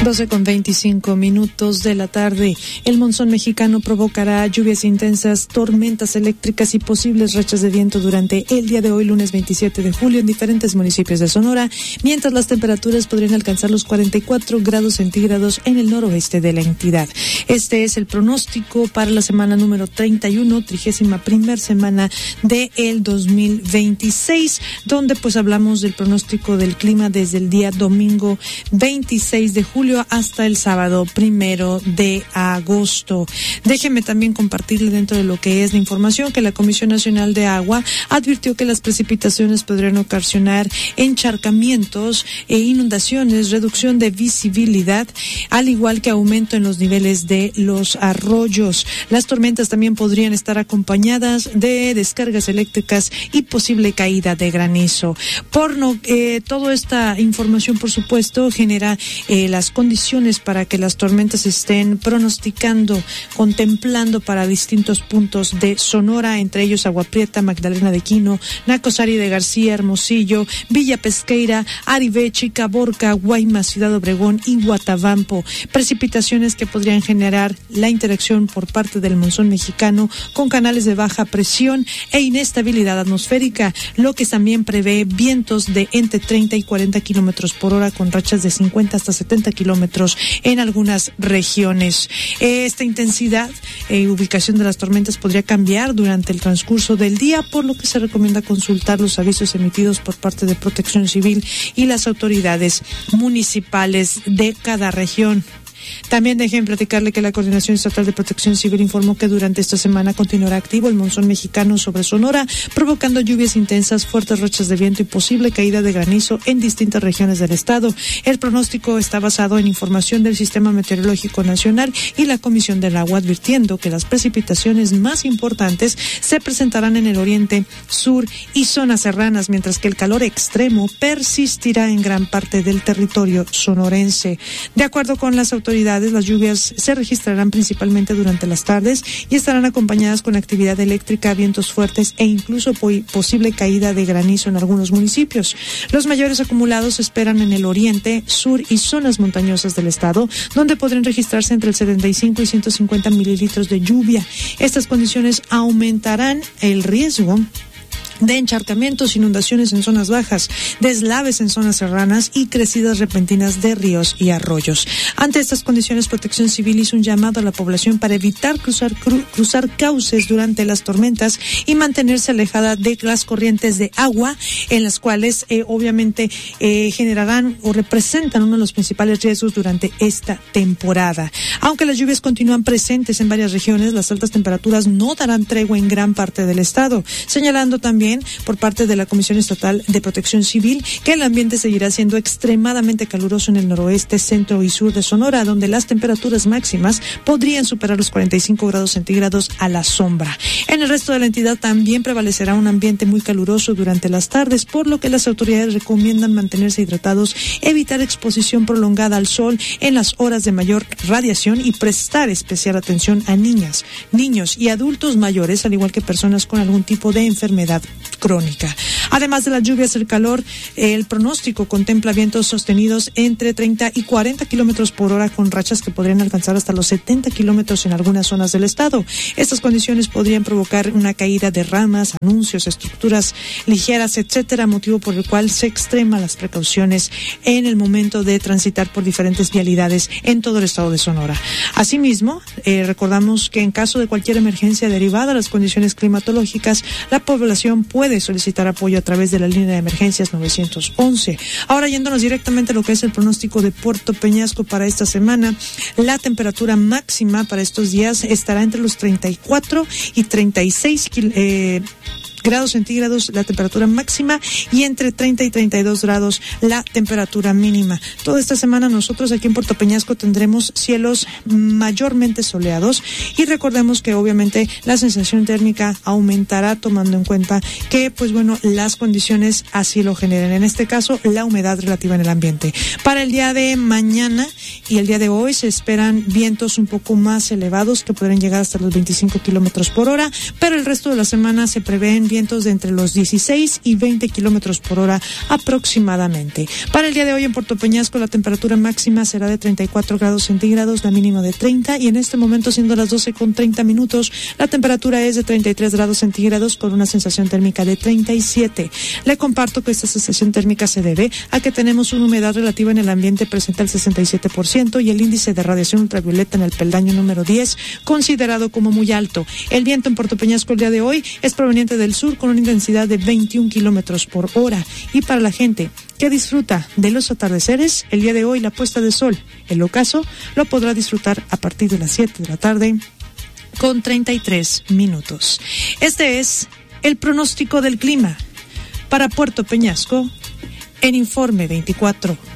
12:25 de la tarde. El monzón mexicano provocará lluvias intensas, tormentas eléctricas y posibles rachas de viento durante el día de hoy, lunes 27 de julio, en diferentes municipios de Sonora, mientras las temperaturas podrían alcanzar los 44 grados centígrados en el noroeste de la entidad. Este es el pronóstico para la semana número 31, 31ª semana del 2026, donde pues hablamos del pronóstico del clima desde el día domingo 26 de julio hasta el sábado 1 de agosto. Déjeme también compartirle dentro de lo que es la información que la Comisión Nacional de Agua advirtió que las precipitaciones podrían ocasionar encharcamientos e inundaciones, reducción de visibilidad, al igual que aumento en los niveles de los arroyos. Las tormentas también podrían estar acompañadas de descargas eléctricas y posible caída de granizo. Toda esta información, por supuesto, genera las condiciones para que las tormentas estén pronosticando, contemplando para distintos puntos de Sonora, entre ellos Agua Prieta, Magdalena de Quino, Nacosari de García, Hermosillo, Villa Pesqueira, Arivechi, Caborca, Guaymas, Ciudad Obregón y Guatabampo. Precipitaciones que podrían generar la interacción por parte del monzón mexicano con canales de baja presión e inestabilidad atmosférica, lo que también prevé vientos de entre 30 y 40 kilómetros por hora con rachas de 50 hasta 70 kilómetros en algunas regiones. Esta intensidad y ubicación de las tormentas podría cambiar durante el transcurso del día, por lo que se recomienda consultar los avisos emitidos por parte de Protección Civil y las autoridades municipales de cada región. También dejen platicarle que la Coordinación Estatal de Protección Civil informó que durante esta semana continuará activo el monzón mexicano sobre Sonora, provocando lluvias intensas, fuertes rachas de viento y posible caída de granizo en distintas regiones del estado. El pronóstico está basado en información del Sistema Meteorológico Nacional y la Comisión del Agua, advirtiendo que las precipitaciones más importantes se presentarán en el oriente, sur y zonas serranas, mientras que el calor extremo persistirá en gran parte del territorio sonorense. De acuerdo con las autoridades, las lluvias se registrarán principalmente durante las tardes y estarán acompañadas con actividad eléctrica, vientos fuertes e incluso posible caída de granizo en algunos municipios. Los mayores acumulados se esperan en el oriente, sur y zonas montañosas del estado, donde podrían registrarse entre el 75 y 150 mililitros de lluvia. Estas condiciones aumentarán el riesgo de encharcamientos, inundaciones en zonas bajas, deslaves en zonas serranas y crecidas repentinas de ríos y arroyos. Ante estas condiciones, Protección Civil hizo un llamado a la población para evitar cruzar cauces durante las tormentas y mantenerse alejada de las corrientes de agua, en las cuales obviamente generarán o representan uno de los principales riesgos durante esta temporada. Aunque las lluvias continúan presentes en varias regiones, las altas temperaturas no darán tregua en gran parte del estado, señalando también por parte de la Comisión Estatal de Protección Civil que el ambiente seguirá siendo extremadamente caluroso en el noroeste, centro y sur de Sonora, donde las temperaturas máximas podrían superar los 45 grados centígrados a la sombra. En el resto de la entidad también prevalecerá un ambiente muy caluroso durante las tardes, por lo que las autoridades recomiendan mantenerse hidratados, evitar exposición prolongada al sol en las horas de mayor radiación y prestar especial atención a niñas, niños y adultos mayores, al igual que personas con algún tipo de enfermedad crónica. Además de las lluvias, el calor, el pronóstico contempla vientos sostenidos entre 30 y 40 kilómetros por hora con rachas que podrían alcanzar hasta los 70 kilómetros en algunas zonas del estado. Estas condiciones podrían provocar una caída de ramas, anuncios, estructuras ligeras, etcétera, motivo por el cual se extreman las precauciones en el momento de transitar por diferentes vialidades en todo el estado de Sonora. Asimismo, recordamos que en caso de cualquier emergencia derivada de las condiciones climatológicas, la población puede solicitar apoyo a través de la línea de emergencias 911. Ahora, yéndonos directamente a lo que es el pronóstico de Puerto Peñasco para esta semana, la temperatura máxima para estos días estará entre los 34 y 36 grados centígrados la temperatura máxima y entre 30 y 32 grados la temperatura mínima. Toda esta semana nosotros aquí en Puerto Peñasco tendremos cielos mayormente soleados y recordemos que obviamente la sensación térmica aumentará tomando en cuenta que pues bueno, las condiciones así lo generan. En este caso, la humedad relativa en el ambiente. Para el día de mañana y el día de hoy se esperan vientos un poco más elevados que podrían llegar hasta los 25 kilómetros por hora, pero el resto de la semana se prevén vientos de entre los 16 y 20 kilómetros por hora aproximadamente. Para el día de hoy en Puerto Peñasco la temperatura máxima será de 34 grados centígrados, la mínima de 30, y en este momento, siendo las 12:30, la temperatura es de 33 grados centígrados con una sensación térmica de 37. Le comparto que esta sensación térmica se debe a que tenemos una humedad relativa en el ambiente presente al 67% y el índice de radiación ultravioleta en el peldaño número 10 considerado como muy alto. El viento en Puerto Peñasco el día de hoy es proveniente del sur con una intensidad de 21 kilómetros por hora. Y para la gente que disfruta de los atardeceres, el día de hoy la puesta de sol, el ocaso, lo podrá disfrutar a partir de las 7 de la tarde con 33 minutos. Este es el pronóstico del clima para Puerto Peñasco en Informe 24.